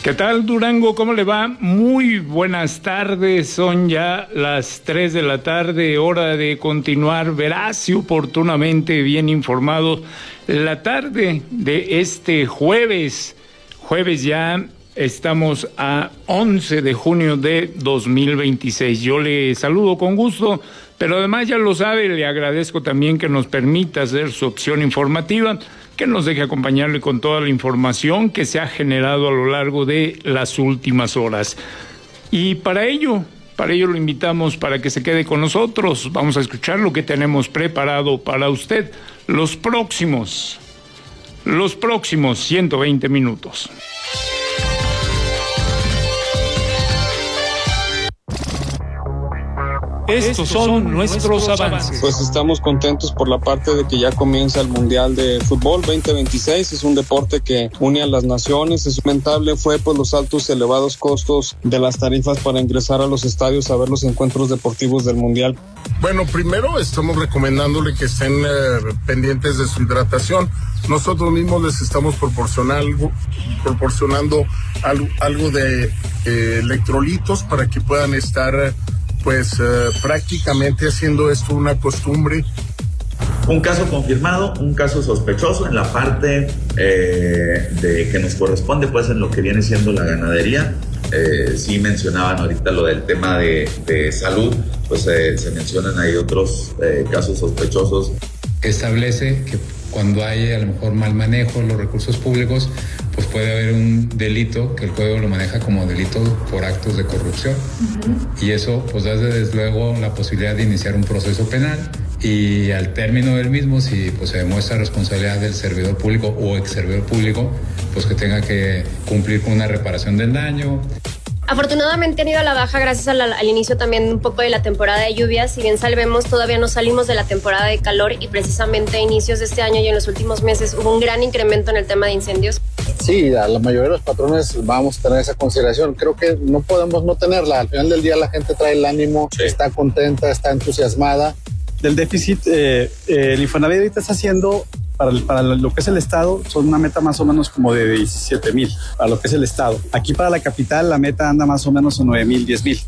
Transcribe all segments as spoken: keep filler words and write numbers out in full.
¿Qué tal, Durango? ¿Cómo le va? Muy buenas tardes. Son ya las tres de la tarde, hora de continuar veraz y oportunamente bien informados. La tarde de este jueves, jueves ya estamos a once de junio de dos mil veintiséis. Yo le saludo con gusto, pero además ya lo sabe, le agradezco también que nos permita hacer su opción informativa, que nos deje acompañarle con toda la información que se ha generado a lo largo de las últimas horas. Y para ello, para ello lo invitamos para que se quede con nosotros. Vamos a escuchar lo que tenemos preparado para usted los próximos, los próximos ciento veinte minutos. Estos son nuestros avances. Pues estamos contentos por la parte de que ya comienza el Mundial de Fútbol veinte veintiséis. Es un deporte que une a las naciones. Es lamentable fue pues los altos y elevados costos de las tarifas para ingresar a los estadios a ver los encuentros deportivos del Mundial. Bueno, primero estamos recomendándole que estén eh, pendientes de su hidratación. Nosotros mismos les estamos proporcionando, proporcionando algo, algo de eh, electrolitos para que puedan estar pues eh, prácticamente haciendo esto una costumbre. Un caso confirmado, un caso sospechoso en la parte eh, de que nos corresponde pues en lo que viene siendo la ganadería. Eh, sí mencionaban ahorita lo del tema de, de salud, pues eh, se mencionan ahí otros eh, casos sospechosos. Establece que cuando hay a lo mejor mal manejo de los recursos públicos, pues puede haber un delito que el código lo maneja como delito por actos de corrupción. Uh-huh. Y eso pues da desde luego la posibilidad de iniciar un proceso penal y al término del mismo, si pues se demuestra responsabilidad del servidor público o ex servidor público, pues que tenga que cumplir con una reparación del daño. Afortunadamente han ido a la baja gracias a la, al inicio también un poco de la temporada de lluvias. Si bien sabemos, todavía no salimos de la temporada de calor y precisamente a inicios de este año y en los últimos meses hubo un gran incremento en el tema de incendios. Sí, a la mayoría de los patrones vamos a tener esa consideración. Creo que no podemos no tenerla. Al final del día la gente trae el ánimo, sí. Está contenta, está entusiasmada. Del déficit, eh, eh, el Infonavit ahorita está haciendo... Para, el, para lo que es el Estado, son una meta más o menos como de diecisiete mil, para lo que es el Estado. Aquí para la capital, la meta anda más o menos en nueve mil, diez mil.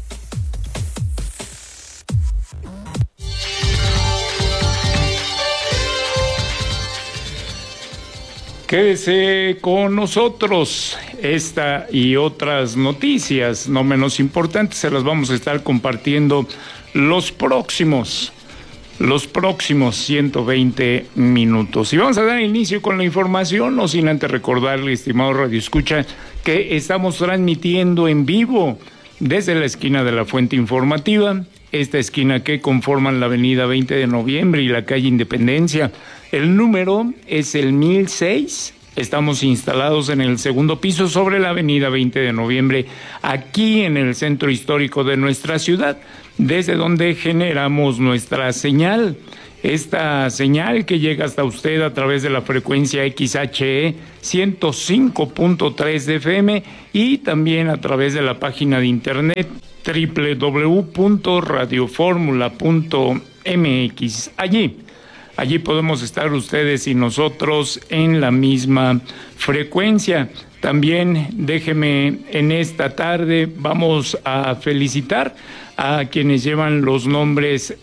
Quédese con nosotros. Esta y otras noticias, no menos importantes, se las vamos a estar compartiendo los próximos los próximos ciento veinte minutos. Y vamos a dar inicio con la información, no sin antes recordarle, estimado Radio Escucha, que estamos transmitiendo en vivo desde la esquina de la Fuente Informativa, esta esquina que conforman la avenida veinte de noviembre y la calle Independencia. El número es el mil seis. Estamos instalados en el segundo piso sobre la avenida veinte de noviembre, aquí en el centro histórico de nuestra ciudad, desde donde generamos nuestra señal. Esta señal que llega hasta usted a través de la frecuencia X H E ciento cinco punto tres de F M y también a través de la página de internet doble u doble u doble u punto radio fórmula punto m x. Allí Allí podemos estar ustedes y nosotros en la misma frecuencia. También déjeme en esta tarde, vamos a felicitar a quienes llevan los nombres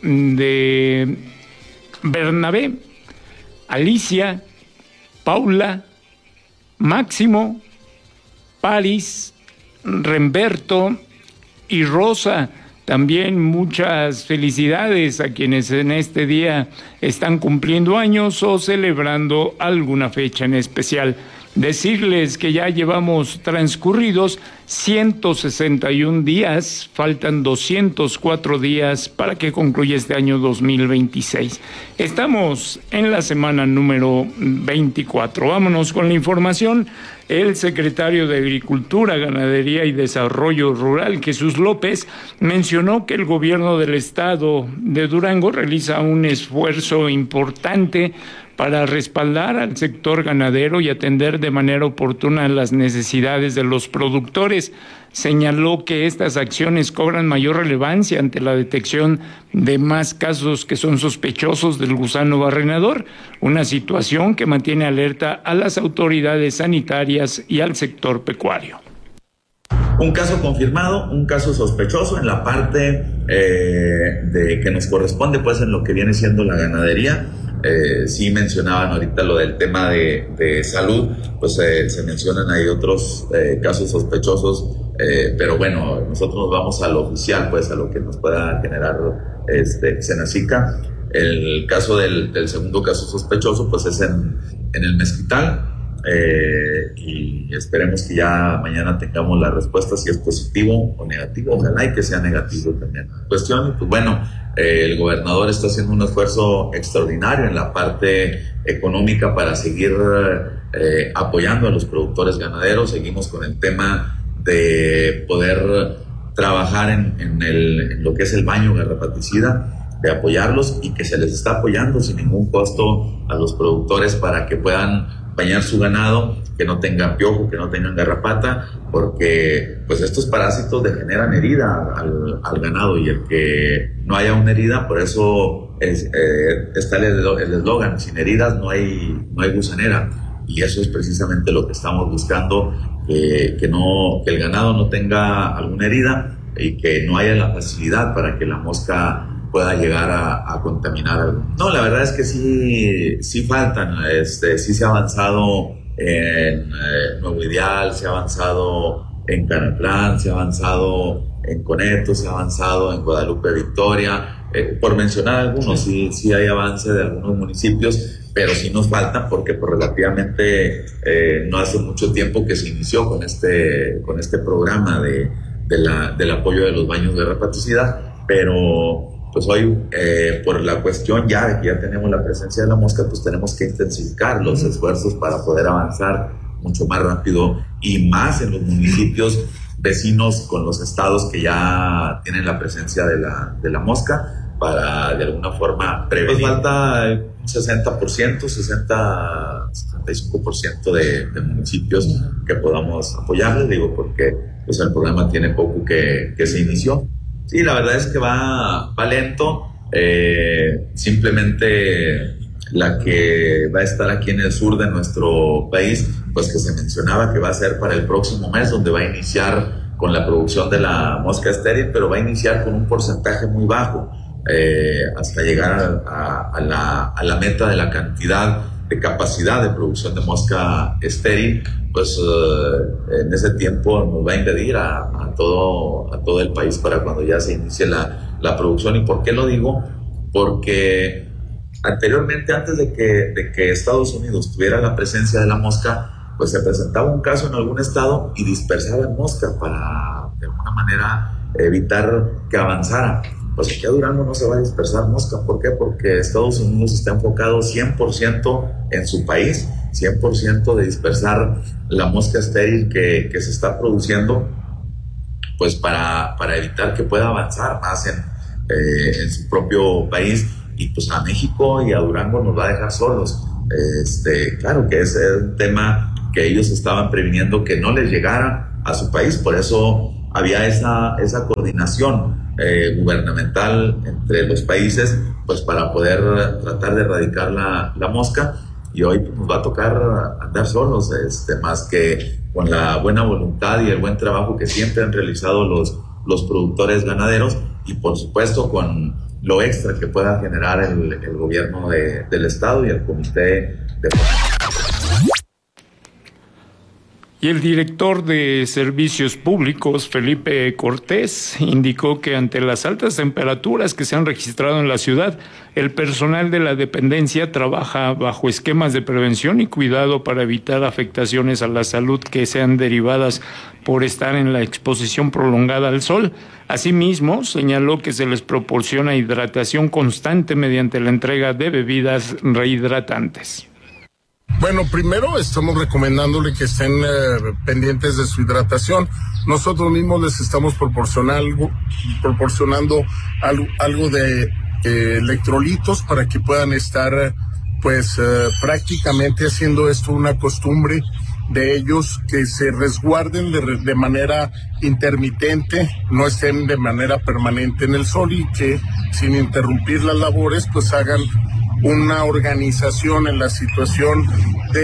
de Bernabé, Alicia, Paula, Máximo, Paris, Remberto y Rosa. También muchas felicidades a quienes en este día están cumpliendo años o celebrando alguna fecha en especial. Decirles que ya llevamos transcurridos ciento sesenta y un días, faltan doscientos cuatro días para que concluya este año dos mil veintiséis. Estamos en la semana número veinticuatro. Vámonos con la información. El secretario de Agricultura, Ganadería y Desarrollo Rural, Jesús López, mencionó que el gobierno del estado de Durango realiza un esfuerzo importante para respaldar al sector ganadero y atender de manera oportuna las necesidades de los productores. Señaló que estas acciones cobran mayor relevancia ante la detección de más casos que son sospechosos del gusano barrenador, una situación que mantiene alerta a las autoridades sanitarias y al sector pecuario. Un caso confirmado, un caso sospechoso en la parte eh, de que nos corresponde, pues en lo que viene siendo la ganadería. Eh, sí mencionaban ahorita lo del tema de, de salud, pues eh, se mencionan ahí otros eh, casos sospechosos, eh, pero bueno, nosotros nos vamos a lo oficial, pues a lo que nos pueda generar este, Senacica. El caso del, del segundo caso sospechoso, pues es en, en el Mezquital. Eh, y esperemos que ya mañana tengamos la respuesta si es positivo o negativo. Ojalá y que sea negativo también. Cuestión, pues bueno, eh, el gobernador está haciendo un esfuerzo extraordinario en la parte económica para seguir eh, apoyando a los productores ganaderos. Seguimos con el tema de poder trabajar en, en, el, en lo que es el baño garrapaticida, de apoyarlos y que se les está apoyando sin ningún costo a los productores para que puedan bañar su ganado, que no tengan piojo, que no tengan garrapata, porque pues estos parásitos degeneran herida al, al ganado, y el que no haya una herida, por eso es, eh, está el eslogan, sin heridas no hay, no hay gusanera, y eso es precisamente lo que estamos buscando, eh, que, no, que el ganado no tenga alguna herida y que no haya la facilidad para que la mosca pueda llegar a, a contaminar algo. No, la verdad es que sí, sí faltan, este, sí se ha avanzado en eh, Nuevo Ideal, se ha avanzado en Canatlán, se ha avanzado en Coneto, se ha avanzado en Guadalupe Victoria, eh, por mencionar algunos, sí, sí hay avance de algunos municipios, pero sí nos faltan porque pues, relativamente eh, no hace mucho tiempo que se inició con este, con este programa de, de la, del apoyo de los baños de garrapaticidad, pero pues hoy, eh, por la cuestión ya de que ya tenemos la presencia de la mosca, pues tenemos que intensificar los esfuerzos para poder avanzar mucho más rápido y más en los municipios vecinos con los estados que ya tienen la presencia de la, de la mosca, para de alguna forma prevenir. Pues falta un sesenta por ciento, sesenta, sesenta y cinco por ciento de, de municipios que podamos apoyarles, digo, porque pues el programa tiene poco que, que se inició. Sí, la verdad es que va, va lento, eh, simplemente la que va a estar aquí en el sur de nuestro país, pues que se mencionaba que va a ser para el próximo mes, donde va a iniciar con la producción de la mosca estéril, pero va a iniciar con un porcentaje muy bajo, eh, hasta llegar a, a, la, a la meta de la cantidad de capacidad de producción de mosca estéril, pues uh, en ese tiempo nos va a impedir a, a, todo, a todo el país para cuando ya se inicie la, la producción. ¿Y por qué lo digo? Porque anteriormente, antes de que, de que Estados Unidos tuviera la presencia de la mosca, pues se presentaba un caso en algún estado y dispersaban mosca para de alguna manera evitar que avanzara. Pues aquí a Durango no se va a dispersar mosca. ¿Por qué? Porque Estados Unidos está enfocado cien por ciento en su país, cien por ciento de dispersar la mosca estéril que, que se está produciendo, pues para, para evitar que pueda avanzar más en, eh, en su propio país, y pues a México y a Durango nos va a dejar solos. Este, claro que ese es un tema que ellos estaban previniendo que no les llegara a su país, por eso había esa, esa coordinación Eh, gubernamental entre los países, pues para poder tratar de erradicar la, la mosca, y hoy pues, nos va a tocar andar solos, este, más que con la buena voluntad y el buen trabajo que siempre han realizado los, los productores ganaderos, y por supuesto con lo extra que pueda generar el, el gobierno de, del estado y el comité de fomento. Y el director de Servicios Públicos, Felipe Cortés, indicó que ante las altas temperaturas que se han registrado en la ciudad, el personal de la dependencia trabaja bajo esquemas de prevención y cuidado para evitar afectaciones a la salud que sean derivadas por estar en la exposición prolongada al sol. Asimismo, señaló que se les proporciona hidratación constante mediante la entrega de bebidas rehidratantes. Bueno, primero estamos recomendándole que estén eh, pendientes de su hidratación. Nosotros mismos les estamos proporcionando, proporcionando algo, algo de eh, electrolitos para que puedan estar pues eh, prácticamente haciendo esto una costumbre de ellos, que se resguarden de, de manera intermitente, no estén de manera permanente en el sol, y que sin interrumpir las labores pues hagan una organización en la situación de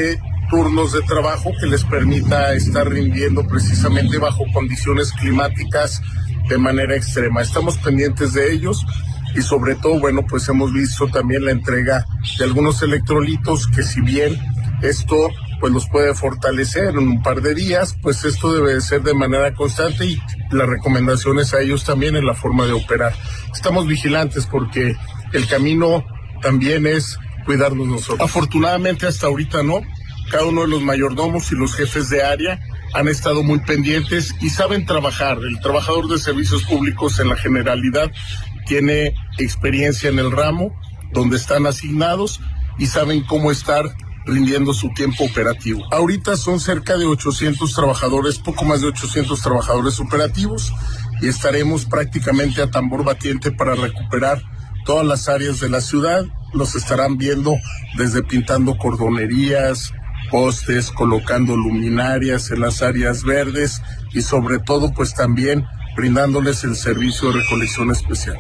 turnos de trabajo que les permita estar rindiendo precisamente bajo condiciones climáticas de manera extrema. Estamos pendientes de ellos y sobre todo, bueno, pues hemos visto también la entrega de algunos electrolitos que, si bien esto pues los puede fortalecer en un par de días, pues esto debe de ser de manera constante y las recomendaciones a ellos también en la forma de operar. Estamos vigilantes porque el camino también es cuidarnos nosotros. Afortunadamente hasta ahorita no. Cada uno de los mayordomos y los jefes de área han estado muy pendientes y saben trabajar. El trabajador de servicios públicos en la generalidad tiene experiencia en el ramo donde están asignados y saben cómo estar rindiendo su tiempo operativo. Ahorita son cerca de ochocientos trabajadores, poco más de ochocientos trabajadores operativos, y estaremos prácticamente a tambor batiente para recuperar todas las áreas de la ciudad. Los estarán viendo desde pintando cordonerías, postes, colocando luminarias en las áreas verdes y sobre todo pues también brindándoles el servicio de recolección especial.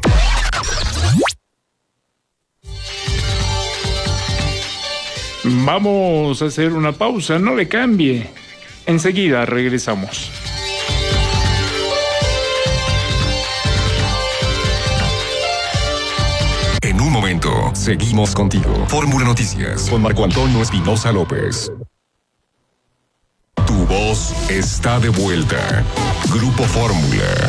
Vamos a hacer una pausa, no le cambie. Enseguida regresamos. En un momento, seguimos contigo. Fórmula Noticias con Marco Antonio Espinosa López. Tu voz está de vuelta. Grupo Fórmula.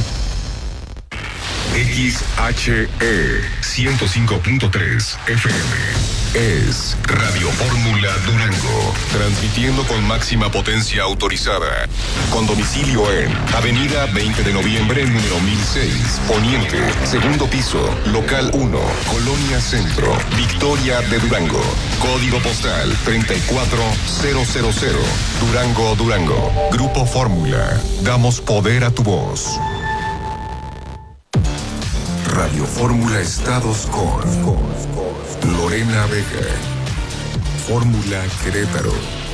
X H E ciento cinco punto tres F M. Es Radio Fórmula Durango, transmitiendo con máxima potencia autorizada, con domicilio en Avenida veinte de noviembre, número mil seis, Poniente, segundo piso, local uno, Colonia Centro, Victoria de Durango, código postal treinta y cuatro mil, Durango, Durango. Grupo Fórmula, damos poder a tu voz. Radio Fórmula Estados con Lorena Vega. Fórmula Querétaro.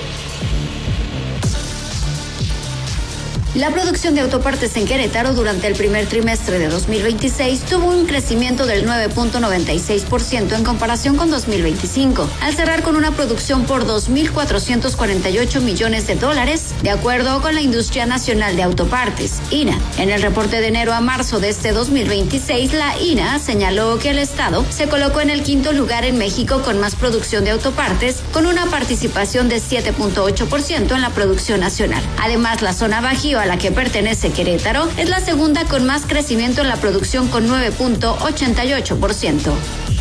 La producción de autopartes en Querétaro durante el primer trimestre de dos mil veintiséis tuvo un crecimiento del nueve punto noventa y seis por ciento en comparación con dos mil veinticinco, al cerrar con una producción por dos mil cuatrocientos cuarenta y ocho millones de dólares, de acuerdo con la Industria Nacional de Autopartes, I N A. En el reporte de enero a marzo de este dos mil veintiséis, la I N A señaló que el Estado se colocó en el quinto lugar en México con más producción de autopartes, con una participación de siete punto ocho por ciento en la producción nacional. Además, la zona Bajío, a la que pertenece Querétaro, es la segunda con más crecimiento en la producción con nueve punto ochenta y ocho por ciento.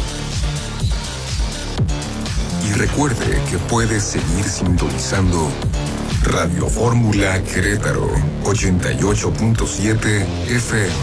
Y recuerde que puede seguir sintonizando Radio Fórmula Querétaro ochenta y ocho punto siete F M.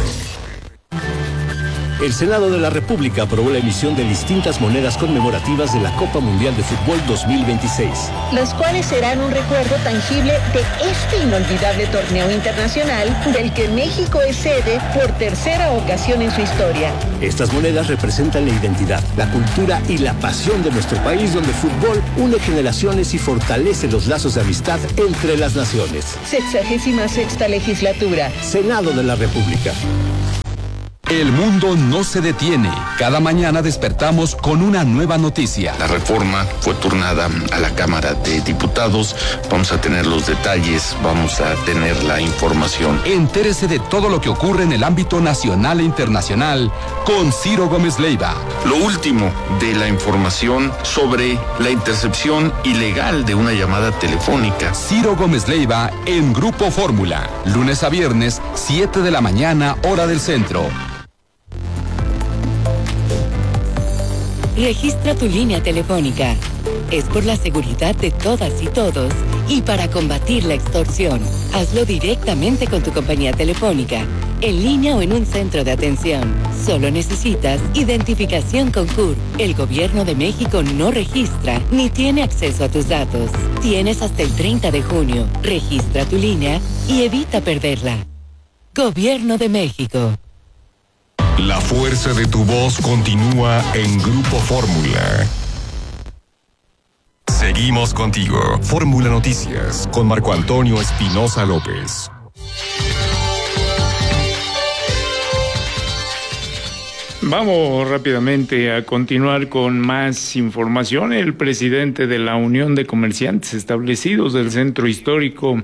El Senado de la República aprobó la emisión de distintas monedas conmemorativas de la Copa Mundial de Fútbol dos mil veintiséis. Las cuales serán un recuerdo tangible de este inolvidable torneo internacional del que México es sede por tercera ocasión en su historia. Estas monedas representan la identidad, la cultura y la pasión de nuestro país, donde el fútbol une generaciones y fortalece los lazos de amistad entre las naciones. Sexagésima sexta legislatura. Senado de la República. El mundo no se detiene. Cada mañana despertamos con una nueva noticia. La reforma fue turnada a la Cámara de Diputados. Vamos a tener los detalles, vamos a tener la información. Entérese de todo lo que ocurre en el ámbito nacional e internacional con Ciro Gómez Leiva. Lo último de la información sobre la intercepción ilegal de una llamada telefónica. Ciro Gómez Leiva en Grupo Fórmula. Lunes a viernes, siete de la mañana, hora del centro. Registra tu línea telefónica. Es por la seguridad de todas y todos y para combatir la extorsión. Hazlo directamente con tu compañía telefónica, en línea o en un centro de atención. Solo necesitas identificación con C U R. El Gobierno de México no registra ni tiene acceso a tus datos. Tienes hasta el treinta de junio. Registra tu línea y evita perderla. Gobierno de México. La fuerza de tu voz continúa en Grupo Fórmula. Seguimos contigo. Fórmula Noticias con Marco Antonio Espinosa López. Vamos rápidamente a continuar con más información. El presidente de la Unión de Comerciantes Establecidos del Centro Histórico,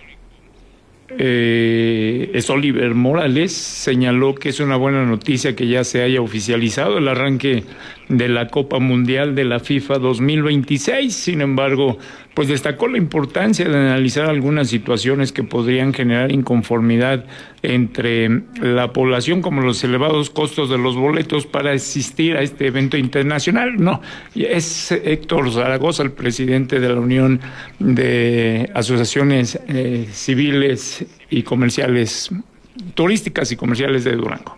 eh, es Oliver Morales, señaló que es una buena noticia que ya se haya oficializado el arranque de la Copa Mundial de la FIFA dos mil veintiséis. Sin embargo, pues destacó la importancia de analizar algunas situaciones que podrían generar inconformidad entre la población, como los elevados costos de los boletos para asistir a este evento internacional. No, es Héctor Zaragoza, el presidente de la Unión de Asociaciones eh, Civiles y Comerciales, Turísticas y Comerciales de Durango.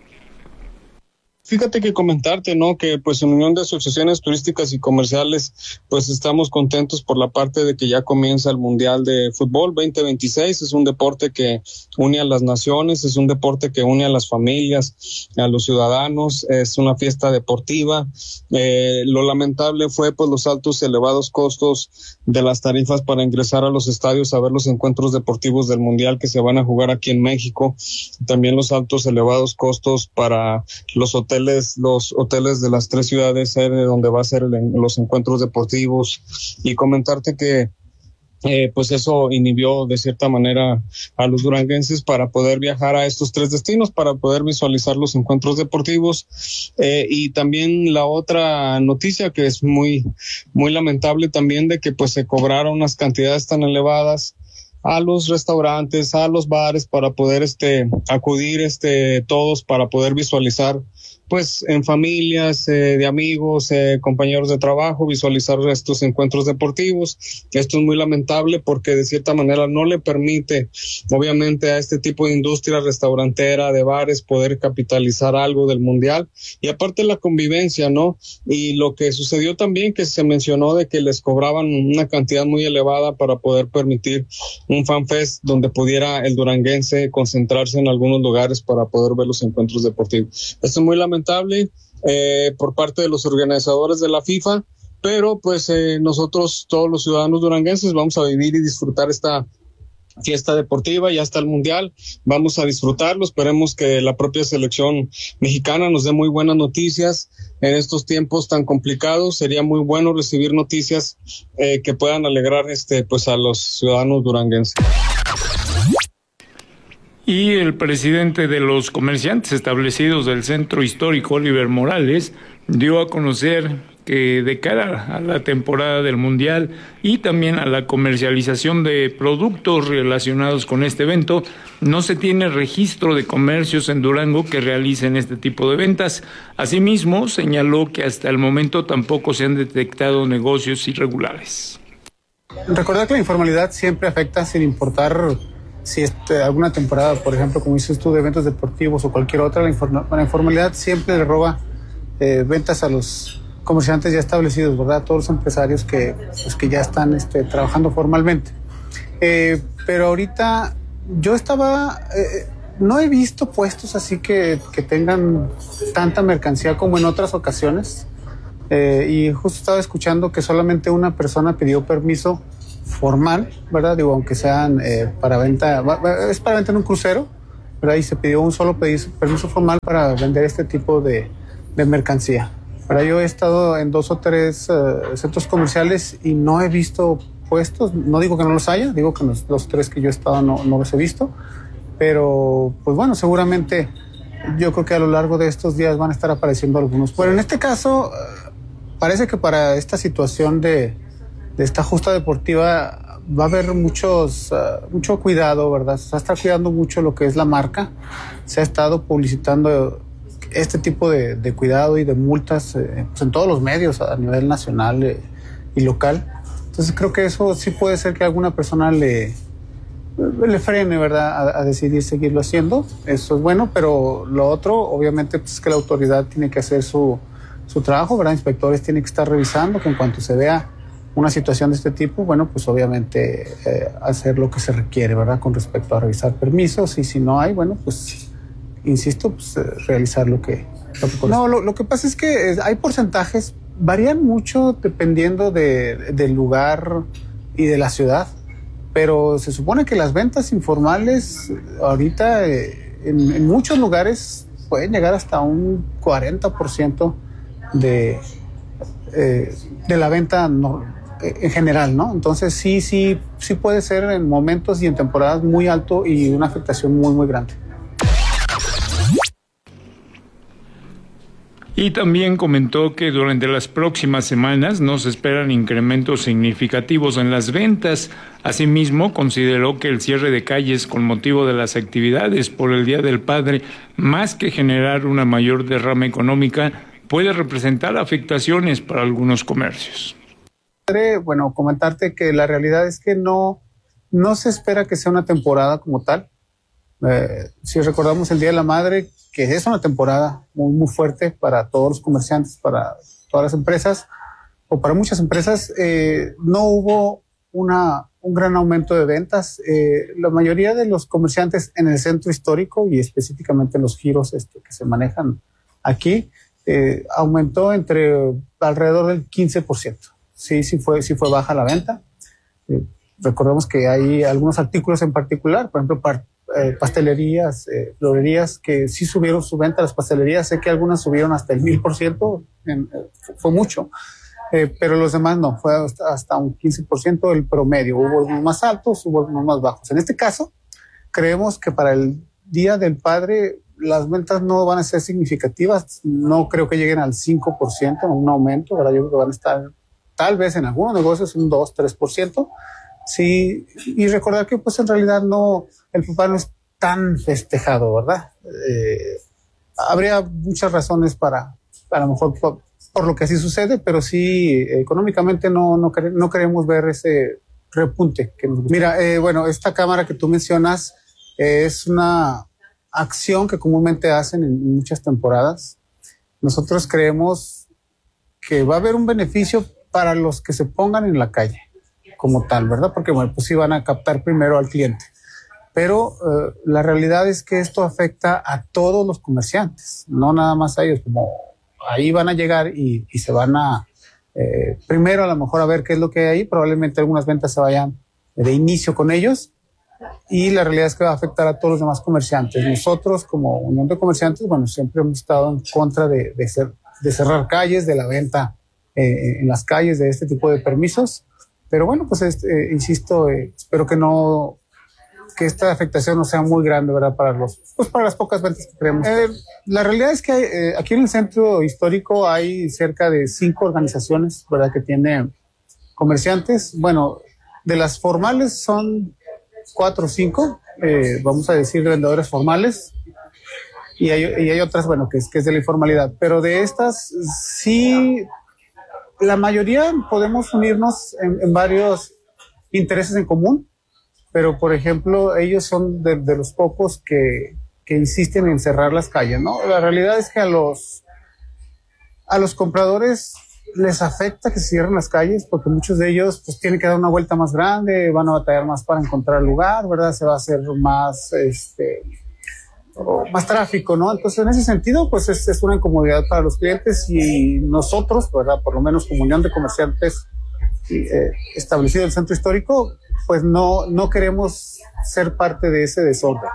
Fíjate que comentarte, ¿no? Que pues en Unión de Asociaciones Turísticas y Comerciales, pues estamos contentos por la parte de que ya comienza el Mundial de Fútbol veinte veintiséis. Es un deporte que une a las naciones, es un deporte que une a las familias, a los ciudadanos, es una fiesta deportiva. Eh, lo lamentable fue pues los altos y elevados costos de las tarifas para ingresar a los estadios a ver los encuentros deportivos del Mundial que se van a jugar aquí en México. También los altos y elevados costos para los hoteles los hoteles de las tres ciudades sede donde va a ser el, los encuentros deportivos, y comentarte que eh, pues eso inhibió de cierta manera a los duranguenses para poder viajar a estos tres destinos, para poder visualizar los encuentros deportivos. Eh, y también la otra noticia que es muy muy lamentable también, de que pues se cobraron unas cantidades tan elevadas a los restaurantes, a los bares, para poder este acudir este todos para poder visualizar pues en familias, eh, de amigos, eh, compañeros de trabajo, visualizar estos encuentros deportivos. Esto es muy lamentable porque de cierta manera no le permite, obviamente, a este tipo de industria restaurantera, de bares, poder capitalizar algo del Mundial. Y aparte la convivencia, ¿no? Y lo que sucedió también, que se mencionó de que les cobraban una cantidad muy elevada para poder permitir un fanfest donde pudiera el duranguense concentrarse en algunos lugares para poder ver los encuentros deportivos. Esto es muy lamentable. lamentable eh, por parte de los organizadores de la FIFA, pero pues eh, nosotros, todos los ciudadanos duranguenses, vamos a vivir y disfrutar esta fiesta deportiva. Ya está el Mundial, vamos a disfrutarlo. Esperemos que la propia selección mexicana nos dé muy buenas noticias en estos tiempos tan complicados. Sería muy bueno recibir noticias eh, que puedan alegrar este pues a los ciudadanos duranguenses. Y el presidente de los comerciantes establecidos del Centro Histórico, Oliver Morales, dio a conocer que de cara a la temporada del Mundial y también a la comercialización de productos relacionados con este evento, no se tiene registro de comercios en Durango que realicen este tipo de ventas. Asimismo, señaló que hasta el momento tampoco se han detectado negocios irregulares. Recordar que la informalidad siempre afecta, sin importar si este, alguna temporada, por ejemplo, como dices tú, de eventos deportivos o cualquier otra, la, inform- la informalidad siempre le roba eh, ventas a los comerciantes ya establecidos, ¿verdad? Todos los empresarios que, pues, que ya están este, trabajando formalmente. Eh, pero ahorita yo estaba, eh, no he visto puestos así que, que tengan tanta mercancía como en otras ocasiones. Eh, y justo estaba escuchando que solamente una persona pidió permiso formal, ¿verdad? Digo, aunque sean eh, para venta, es para venta en un crucero, ¿verdad? Y se pidió un solo permiso, permiso formal para vender este tipo de, de mercancía. ¿Verdad? Yo he estado en dos o tres uh, centros comerciales y no he visto puestos. No digo que no los haya, digo que los, los tres que yo he estado no, no los he visto. Pero, pues bueno, seguramente yo creo que a lo largo de estos días van a estar apareciendo algunos. Pero en este caso, uh, parece que para esta situación de de esta justa deportiva va a haber muchos, uh, mucho cuidado, ¿verdad? Se va a estar cuidando mucho lo que es la marca. Se ha estado publicitando este tipo de, de cuidado y de multas eh, pues en todos los medios a nivel nacional eh, y local. Entonces creo que eso sí puede ser que alguna persona le, le frene, ¿verdad? A, a decidir seguirlo haciendo. Eso es bueno, pero lo otro, obviamente, pues es que la autoridad tiene que hacer su, su trabajo, ¿verdad? Inspectores tienen que estar revisando que en cuanto se vea una situación de este tipo, bueno, pues obviamente eh, hacer lo que se requiere, ¿verdad? Con respecto a revisar permisos, y si no hay, bueno, pues, insisto, pues eh, realizar lo que... Lo que no, lo, lo que pasa es que hay porcentajes, varían mucho dependiendo de, del lugar y de la ciudad, pero se supone que las ventas informales ahorita eh, en, en muchos lugares pueden llegar hasta un cuarenta por ciento de, eh, de la venta no, eh, en general, ¿no? Entonces sí, sí, sí puede ser en momentos y en temporadas muy alto y una afectación muy, muy grande. Y también comentó que durante las próximas semanas no se esperan incrementos significativos en las ventas. Asimismo, consideró que el cierre de calles con motivo de las actividades por el Día del Padre, más que generar una mayor derrama económica, puede representar afectaciones para algunos comercios. Bueno, comentarte que la realidad es que no, no se espera que sea una temporada como tal. Eh, si recordamos el Día de la Madre, que es una temporada muy, muy fuerte para todos los comerciantes, para todas las empresas, o para muchas empresas, eh, no hubo una, un gran aumento de ventas. Eh, la mayoría de los comerciantes en el centro histórico y específicamente los giros este, que se manejan aquí, eh, aumentó entre alrededor del quince por ciento. Sí, sí fue, sí fue baja la venta. Eh, recordemos que hay algunos artículos en particular, por ejemplo, par Eh, pastelerías, eh, florerías que sí subieron su venta. Las pastelerías, sé que algunas subieron hasta el mil por ciento, en, eh, fue mucho, eh, pero los demás no, fue hasta, hasta un quince por ciento el promedio. Hubo algunos más altos, hubo algunos más bajos. En este caso, creemos que para el Día del Padre las ventas no van a ser significativas, no creo que lleguen al cinco por ciento, un aumento, ¿verdad? Yo creo que van a estar tal vez en algunos negocios un dos, tres por ciento. Sí, y recordar que pues en realidad no, el papá no es tan festejado, ¿verdad? Eh, habría muchas razones para, a lo mejor por, por lo que así sucede, pero sí, económicamente no, no, quere, no queremos ver ese repunte. Que nos... Mira, eh, bueno, esta cámara que tú mencionas eh, es una acción que comúnmente hacen en muchas temporadas. Nosotros creemos que va a haber un beneficio para los que se pongan en la calle como tal, ¿verdad? Porque, bueno, pues sí van a captar primero al cliente. Pero eh, la realidad es que esto afecta a todos los comerciantes, no nada más a ellos, como ahí van a llegar y, y se van a, eh, primero a lo mejor a ver qué es lo que hay ahí, probablemente algunas ventas se vayan de inicio con ellos, y la realidad es que va a afectar a todos los demás comerciantes. Nosotros, como Unión de Comerciantes, bueno, siempre hemos estado en contra de, de, ser, de cerrar calles, de la venta eh, en las calles, de este tipo de permisos. Pero bueno, pues este, eh, insisto, eh, espero que no, que esta afectación no sea muy grande, ¿verdad? Para los, pues para las pocas ventas que creemos. Eh, la realidad es que hay, eh, aquí en el centro histórico hay cerca de cinco organizaciones, ¿verdad? Que tienen comerciantes. Bueno, de las formales son cuatro o cinco, eh, vamos a decir vendedores formales. Y hay, y hay otras, bueno, que es, que es de la informalidad. Pero de estas, sí, la mayoría podemos unirnos en, en varios intereses en común, pero por ejemplo ellos son de, de los pocos que, que insisten en cerrar las calles, ¿no? La realidad es que a los a los compradores les afecta que se cierren las calles porque muchos de ellos pues tienen que dar una vuelta más grande, van a batallar más para encontrar lugar, ¿verdad? Se va a hacer más este más tráfico, ¿no? Entonces, en ese sentido, pues es, es una incomodidad para los clientes y nosotros, ¿verdad? Por lo menos como Unión de Comerciantes eh, establecido en el centro histórico, pues no, no queremos ser parte de ese desorden.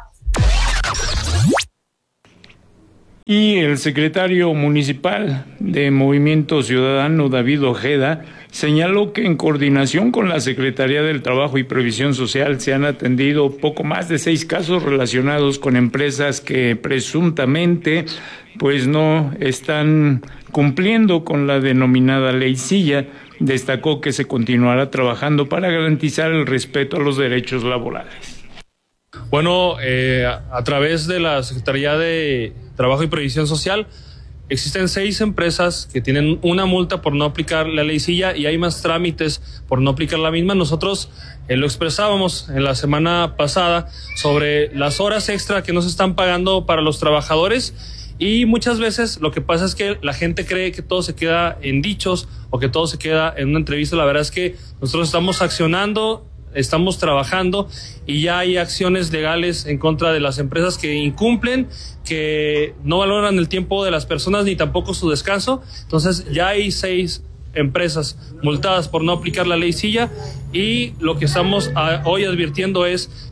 Y el secretario municipal de Movimiento Ciudadano, David Ojeda, señaló que en coordinación con la Secretaría del Trabajo y Previsión Social se han atendido poco más de seis casos relacionados con empresas que presuntamente pues no están cumpliendo con la denominada ley Silla. Destacó que se continuará trabajando para garantizar el respeto a los derechos laborales. Bueno, eh, a través de la Secretaría de Trabajo y Previsión Social existen seis empresas que tienen una multa por no aplicar la ley Silla y hay más trámites por no aplicar la misma. Nosotros eh, lo expresábamos en la semana pasada sobre las horas extra que no se están pagando para los trabajadores y muchas veces lo que pasa es que la gente cree que todo se queda en dichos o que todo se queda en una entrevista. La verdad es que nosotros estamos accionando, estamos trabajando y ya hay acciones legales en contra de las empresas que incumplen, que no valoran el tiempo de las personas ni tampoco su descanso. Entonces ya hay seis empresas multadas por no aplicar la ley Silla y lo que estamos a, hoy advirtiendo es que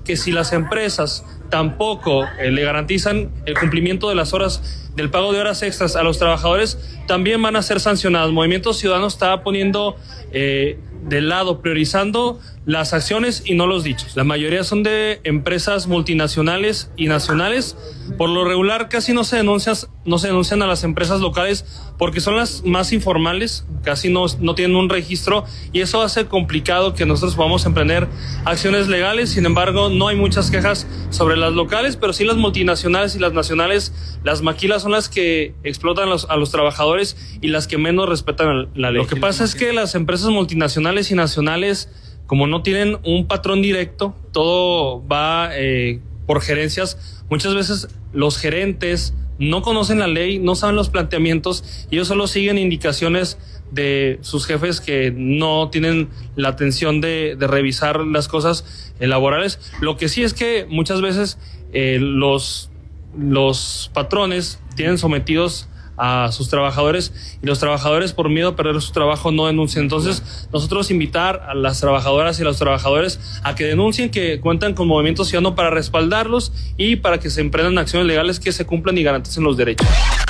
que si las empresas tampoco eh, le garantizan el cumplimiento de las horas del pago de horas extras a los trabajadores, también van a ser sancionados. Movimiento Ciudadano está poniendo eh, de lado, priorizando las acciones y no los dichos. La mayoría son de empresas multinacionales y nacionales. Por lo regular casi no se denuncian, no se denuncian a las empresas locales porque son las más informales, casi no, no tienen un registro, y eso hace complicado que nosotros podamos emprender acciones legales. Sin embargo, no hay muchas quejas sobre las locales, pero sí las multinacionales y las nacionales. Las maquilas son las que explotan los, a los trabajadores y las que menos respetan la ley. Lo que pasa es que las empresas multinacionales y nacionales, como no tienen un patrón directo, todo va eh, por gerencias. Muchas veces los gerentes no conocen la ley, no saben los planteamientos y ellos solo siguen indicaciones de sus jefes que no tienen la atención de, de revisar las cosas eh, laborales. Lo que sí es que muchas veces eh, los, los patrones tienen sometidos a sus trabajadores y los trabajadores, por miedo a perder su trabajo, no denuncian. Entonces, nosotros invitar a las trabajadoras y a los trabajadores a que denuncien, que cuentan con Movimiento Ciudadano para respaldarlos y para que se emprendan acciones legales que se cumplan y garanticen los derechos.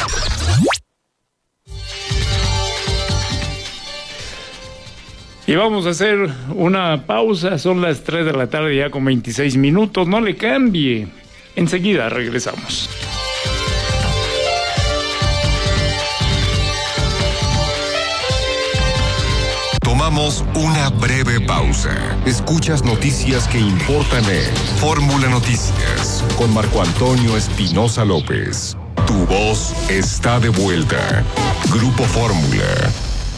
Y vamos a hacer una pausa, son las tres de la tarde ya con veintiséis minutos, no le cambie, enseguida regresamos. Tomamos una breve pausa. Escuchas noticias que importan en Fórmula Noticias con Marco Antonio Espinosa López. Tu voz está de vuelta. Grupo Fórmula.